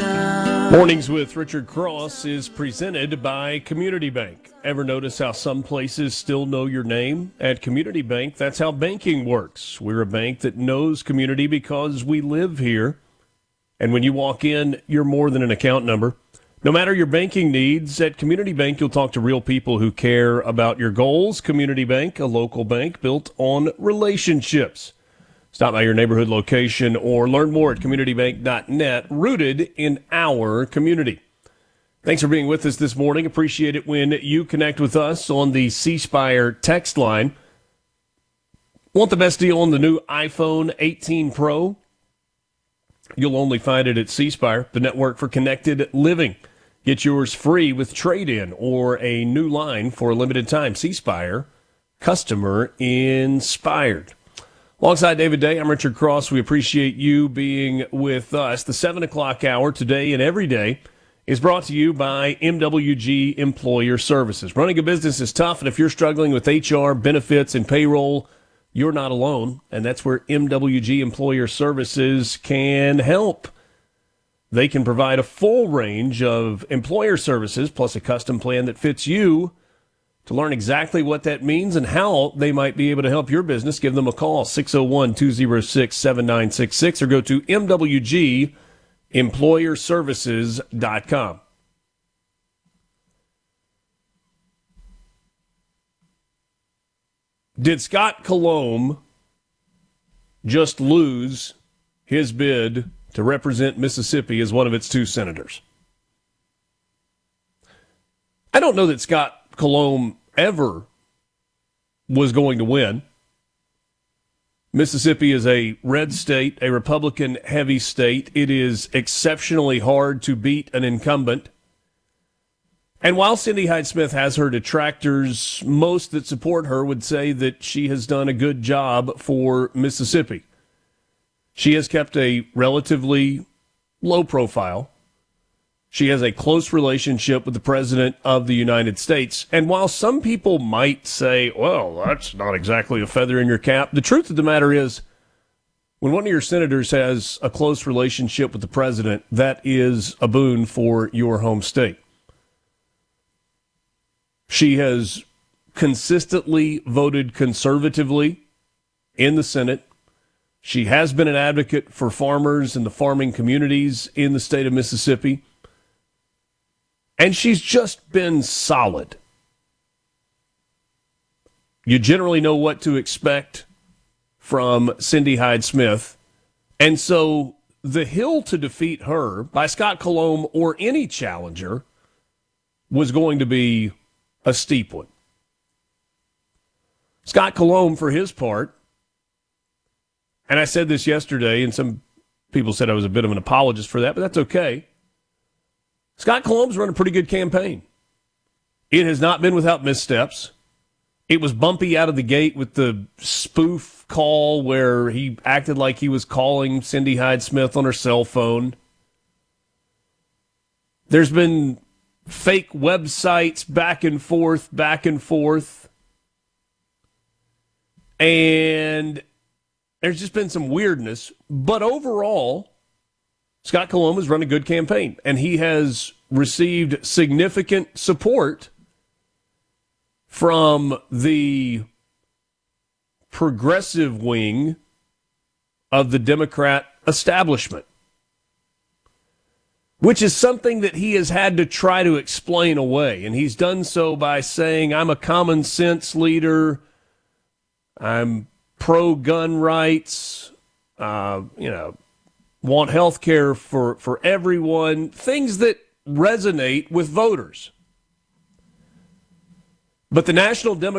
Mornings with Richard Cross is presented by Community Bank. Ever notice how some places still know your name? At Community Bank, that's how banking works. We're a bank that knows community because we live here. And when you walk in, you're more than an account number. No matter your banking needs, at Community Bank, you'll talk to real people who care about your goals. Community Bank, a local bank built on relationships. Stop by your neighborhood location or learn more at communitybank.net, rooted in our community. Thanks for being with us this morning. Appreciate it when you connect with us on the C Spire text line. Want the best deal on the new iPhone 18 Pro? You'll only find it at C Spire, the network for connected living. Get yours free with trade-in or a new line for a limited time. C Spire, customer inspired. Alongside David Day, I'm Richard Cross. We appreciate you being with us. The 7 o'clock hour today and every day is brought to you by MWG Employer Services. Running a business is tough, and if you're struggling with HR, benefits, and payroll, you're not alone, and that's where MWG Employer Services can help. They can provide a full range of employer services plus a custom plan that fits you. To learn exactly what that means and how they might be able to help your business, give them a call, 601-206-7966, or go to MWGEmployerServices.com. Did Scott Colomb just lose his bid to represent Mississippi as one of its two senators? I don't know that Scott Colomb ever was going to win. Mississippi is a red state, a Republican-heavy state. It is exceptionally hard to beat an incumbent. And while Cindy Hyde-Smith has her detractors, most that support her would say that she has done a good job for Mississippi. She has kept a relatively low profile. She has a close relationship with the President of the United States. And while some people might say, well, that's not exactly a feather in your cap, the truth of the matter is, when one of your senators has a close relationship with the President, that is a boon for your home state. She has consistently voted conservatively in the Senate. She has been an advocate for farmers and the farming communities in the state of Mississippi. And she's just been solid. You generally know what to expect from Cindy Hyde-Smith. And so the hill to defeat her by Scott Colomb or any challenger was going to be a steep one. Scott Colomb, for his part, and I said this yesterday, and some people said I was a bit of an apologist for that, but that's okay. Scott Colomb's run a pretty good campaign. It has not been without missteps. It was bumpy out of the gate with the spoof call where he acted like he was calling Cindy Hyde-Smith on her cell phone. There's been fake websites back and forth. And there's just been some weirdness. But overall, Scott Colomb has run a good campaign, and he has received significant support from the progressive wing of the Democrat establishment, which is something that he has had to try to explain away. And he's done so by saying, I'm a common sense leader, I'm pro-gun rights, want health care for everyone, things that resonate with voters. But the National Democrat